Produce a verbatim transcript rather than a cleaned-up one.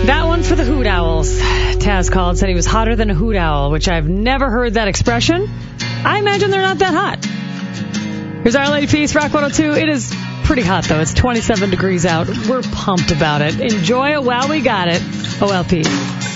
That one for the hoot owls. Taz called, said he was hotter than a hoot owl, which I've never heard that expression. I imagine they're not that hot. Here's Our Lady Peace, Rock one oh two. It is pretty hot, though. It's twenty-seven degrees out. We're pumped about it. Enjoy it while we got it. O L P.